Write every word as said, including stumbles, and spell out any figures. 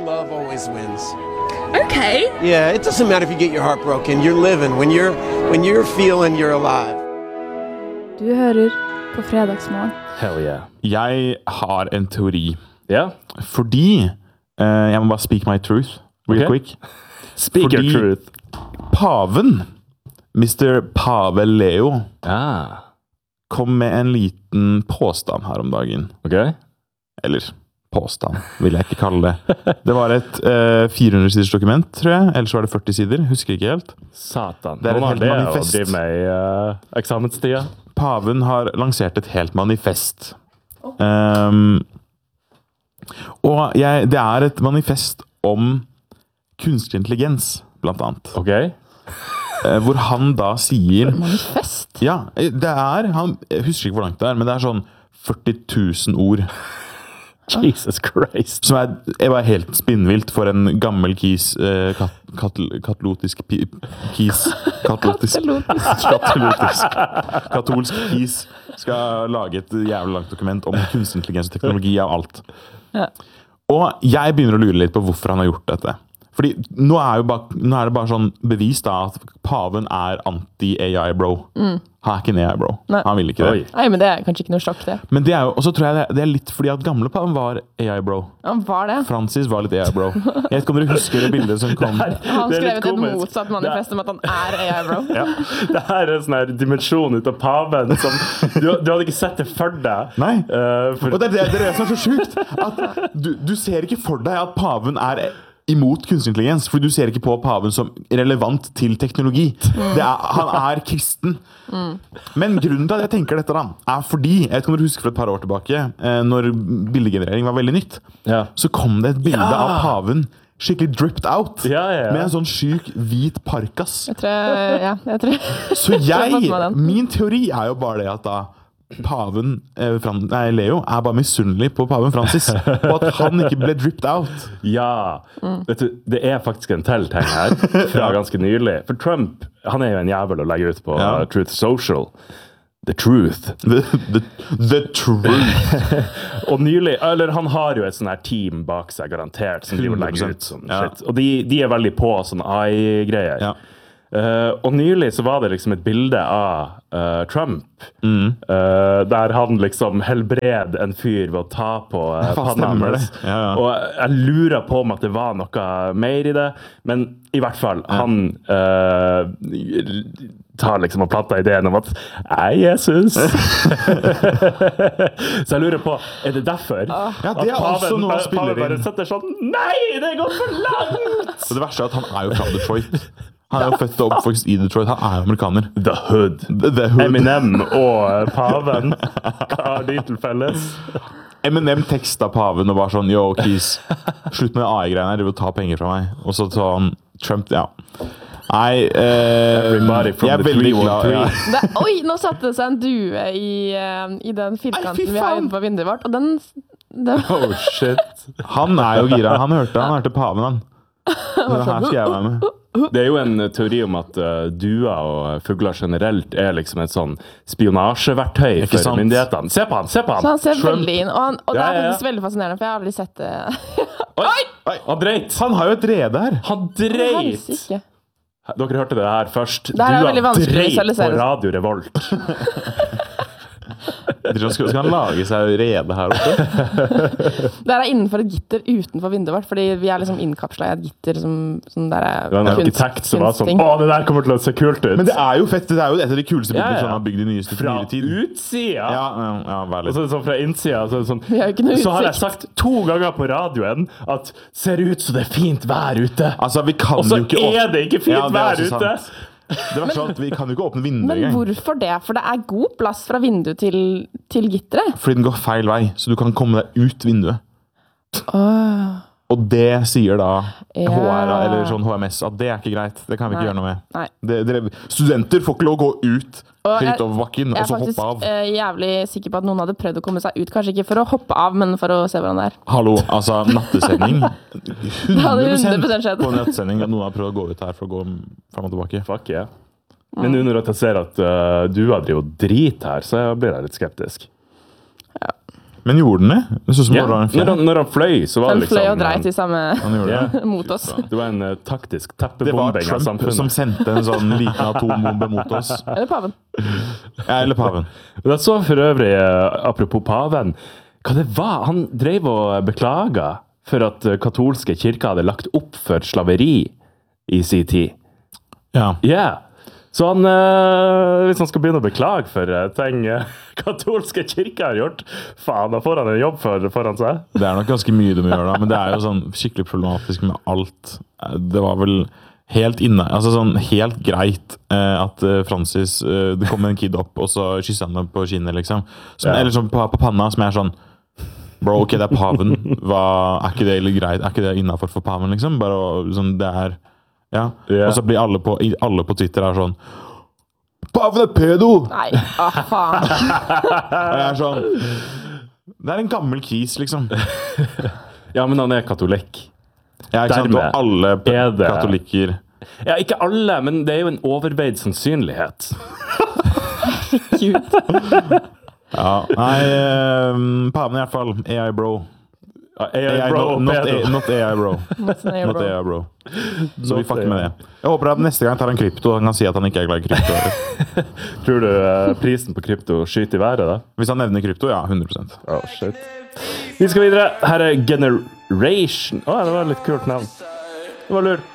love always wins. Okay. Yeah, it doesn't matter if you get your heart broken. You're living. When you're, when you're feeling, you're alive. Du hører på Fredagsmorgen. Hell yeah. Jeg har en teori. Ja? Fordi uh, jeg må bare speak my truth real Okay. quick. Speak Fordi your truth. Paven, mister Pave Leo, Ah. kom med en liten påstand her om dagen. Ok. Eller påstand, vil jeg ikke kalle det. Det var et uh, fire hundre siders dokument, tror jeg. Ellers var det førti sider. Husker ikke helt. Satan. Det er et Noen har helt det manifest. å drive med i uh, eksamenstida. Paven har lansert et helt manifest. Um, og jeg, det er et manifest om kunstig intelligens, blant annet. Ok. Eh, hvor han da sier... Manifest? Ja, det er... Han, jeg husker ikke hvor langt det er, men det er sånn førti tusen ord. Jesus Christ. Som er, jeg var helt spinnvilt for en gammel kis, eh, kat, kat, katolotisk pi- kis, katolotisk, katolotisk, katolsk kis, skal lage et jævlig langt dokument om kunstig intelligens og teknologi av alt. Ja. Og jeg begynner å lure litt på hvorfor han har gjort dette. Fordi nå er, jo bare, nå er det bare sånn bevis da at paven er anti-A I bro. Mm. Han er ikke en A I bro. Nei. Han vil ikke det. Oi. Nei, men det er kanskje ikke noe sjokk, det. Men det er jo, og så tror jeg det, det er litt fordi at gamle paven var A I bro. Han var det. Francis var litt A I bro. Jeg vet ikke om dere husker det bildet som kom. Han Det er litt skrevet et komisk. motsatt manifest om at han er A I, bro. Ja. Det her er en sånn her dimensjon ut av paven som du, du hadde ikke sett det for deg. Nei. Uh, for, Og det er det, det er det som er så sjukt. At du, du ser ikke for deg at paven er imot kunstig intelligens, for du ser ikke på paven som relevant til teknologi. Det er, han er kristen. Men grunnen til at jeg tenker dette da, er fordi, jeg vet ikke om dere husker for et par år tilbake, eh, når bildegenerering var veldig nytt, Ja. så kom det et bilde Ja. av paven skikkelig dripped out, Ja, ja, ja. med en sånn syk hvit parkas. Jeg tror, ja, jeg tror. Så Jeg har fått jeg, med den. min teori er jo bare det at da paven, eh, Fran, nei, Leo, er bare misunnelig på paven Francis, på at han ikke ble dripped out. Ja. Vet du, det er faktisk en til ting her fra ganske nylig. For Trump, han er jo en jævel å legge ut på Ja. uh, Truth Social. The Truth. The, the, the truth. Og nylig, eller han har jo et sånn her team bak seg garantert som driver og legger ut sånn Ja. shit. Og de, de er veldig på sånn A I-greier. Ja. Uh, og nylig så var det liksom et bilde av uh, Trump Mm. uh, der han liksom helbred en fyr ved å ta på uh, Ja, panna stemmer hans. det. Ja, ja. Og jeg, jeg lurer på om at det var noe mer i det, men i hvert fall han uh, tar liksom og planter ideen om at «Ei, Jesus!» Så jeg lurer på, er det derfor? Ja, det er at også noe han spiller paven bare inn. setter sånn «Nei, det går for langt!» Og det verste er at han er jo fra Detroit. Han er jo født og oppvokst i Detroit. Han er jo amerikaner. The Hood. The, the hood. Eminem og paven. Hva har de til felles? Eminem teksta paven og var sånn, yo, Keys, slutt med A I-greiene her, du vil ta penger fra meg. Og så tar han Trump, ja. Nei, eh, Everybody from jeg er the veldig three one glad. three. Ja. Det, oi, nå satte det seg en due i, eh, i den Nei, firkanten fy vi har faen! inne på vinduet vårt, og den... Det, Oh, shit. Han er jo gira. Han hørte, han hørte paven, han. Så det her skal jeg være med. Det er jo en teori om at uh, duer og fugler generelt er liksom et sånn spionasjeverktøy Ikke for sant? myndighetene. Se på han, se på han! så han ser Trump. veldig inn, og, han, og det Ja, er ja, ja. faktisk veldig fascinerende, for jeg har aldri sett det. Oi! Han dreit! Han har jo et rede her. Han dreit! Helsike. Dere hørte det her først. Det her er Dua veldig vanskelig å dreit på visualisere. Radio Revolt. Jeg tror han skal, skal han lage seg rede her oppe? Det her er innenfor et gitter utenfor vinduet vårt, fordi vi er liksom innkapslet i et gitter som, som der er Det var en kunst- arkitekt som var sånn kunsting. Å, det der kommer til å se kult ut! Men det er jo fett. Det er jo et av de kuleste Ja, bildene ja. som han har bygd i nyeste Fra nyere tid. utsida! Ja, ja, ja, vær Og litt. så er det sånn fra innsida så, er det sånn, Vi har jo ikke noe så har jeg utsikt. sagt to ganger på radioen at ser ut som det er fint vær ute. Altså, vi kan Og så jo ikke er det ikke fint Ja, det er vær også ute. sant. Det verste er at vi kan jo ikke åpne vinduet Men engang. hvorfor det? For det er god plass fra vinduet til, til gitteret. Fordi den går feil vei, så du kan komme deg ut vinduet. Åh. Og det sier da Ja. H R, eller sånn H M S, at det er ikke greit. Det kan vi ikke Nei. gjøre noe med. Nei. Det, dere, studenter får ikke lov å gå ut Og jeg- høyt over bakken, Jeg og er så faktisk hoppe av. eh, jævlig sikker på at noen hadde prøvd å komme seg ut. Kanskje ikke for å hoppe av, men for å se hvordan det er. Hallo, altså, nattesending. hadde hundre prosent skjedd. på nattesending at noen har prøvd å gå ut her for å gå frem og tilbake. Fuck yeah. Men nå når jeg ser at uh, du har drivet drit her, så blir jeg litt skeptisk. Men gjorde den det? Det så ut som Ja. det var en Når, fjær. han, når han fløy, så var Den det liksom fløy og dreit i samme Han gjorde det. Ja. mot oss. Det var en uh, taktisk Det var teppebombing av Trump samfunnet. som sendte en sånn liten atombombe mot oss. Eller paven. Ja, eller paven. Jeg så for øvrig, uh, apropos paven, hva det var? Han drev og beklaga for at uh, katolske kirker hadde lagt opp for slaveri i sin tid. Ja. Ja. Yeah. Så han, uh, hvis han skal begynne å beklage for uh, ting uh, katolske kirker har gjort, faen, da får han en jobb for, foran seg. Det er nok ganske mye de gjør da, men det er jo sånn skikkelig problematisk med alt. Det var vel helt inne, altså sånn helt greit eh, at eh, Francis, eh, det kom en kid opp, og så kysser han dem på kinnet, liksom. Som, Ja. Eller sånn på, på panna, som er sånn, bro, ok, det er paven. Hva, er ikke det litt greit? Er ikke det innenfor for paven, liksom? Bare å- sånn, det er, ja. Ja. Og så blir alle på, i- alle på Twitter er sånn, paven er pedo! Nei, ah, faen. Og jeg er sånn, det er en gammel kis, liksom. Ja, men han er katolikk. Ja, ikke sant? Dermed Og alle er det- katolikker. Ja, ikke alle, men det er jo en overveid sannsynlighet. Cute. Ja, nei, eh, paven i hvert fall, A I bro. Ja, A I, A I bro, not, not, pedo. A, not A I bro. Not an Not A bro. I bro. Så vi Not fucker A I. med det. Jeg håper at neste gang tar han krypto, han kan si at han ikke er glad i krypto. Tror du uh, prisen på krypto skyter i været da? Hvis han nevner krypto, ja, hundre prosent. Oh, shit. Vi skal videre. Her er Generation. Åh, det var et litt kult navn. Det var lurt.